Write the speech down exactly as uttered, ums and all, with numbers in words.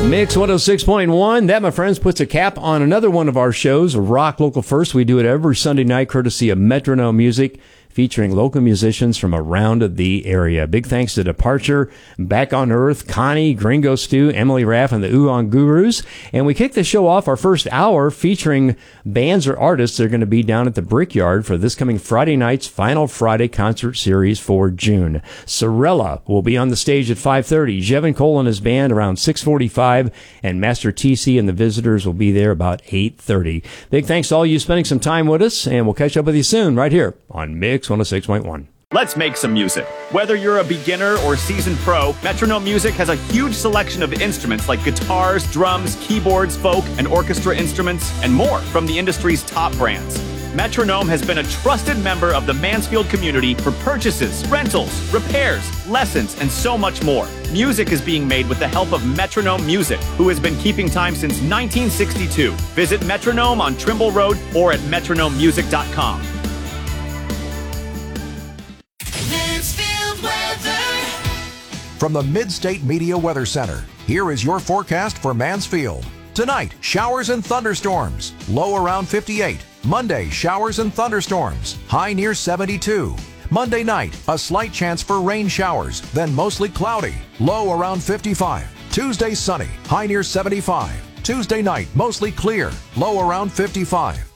Mix one oh six point one. That, my friends, puts a cap on another one of our shows, Rock Local First. We do it every Sunday night, courtesy of Metronome Music, featuring local musicians from around the area. Big thanks to Departure, Back on Earth, Connie, Gringo Stew, Emily Raff, and the Ooh Gurus. And we kick the show off our first hour featuring bands or artists that are going to be down at the Brickyard for this coming Friday night's Final Friday concert series for June. Sorella will be on the stage at five thirty. Jevin Cole and his band around six forty-five, and Master T C and the Visitors will be there about eight thirty. Big thanks to all you spending some time with us, and we'll catch up with you soon right here on Mix one oh six point one. Let's make some music. Whether you're a beginner or seasoned pro, Metronome Music has a huge selection of instruments like guitars, drums, keyboards, folk, and orchestra instruments, and more from the industry's top brands. Metronome has been a trusted member of the Mansfield community for purchases, rentals, repairs, lessons, and so much more. Music is being made with the help of Metronome Music, who has been keeping time since nineteen sixty-two. Visit Metronome on Trimble Road or at metronome music dot com. From the Mid-State Media Weather Center, here is your forecast for Mansfield. Tonight, showers and thunderstorms, low around fifty-eight. Monday, showers and thunderstorms, high near seventy-two. Monday night, a slight chance for rain showers, then mostly cloudy, low around fifty-five. Tuesday, sunny, high near seventy-five. Tuesday night, mostly clear, low around fifty-five.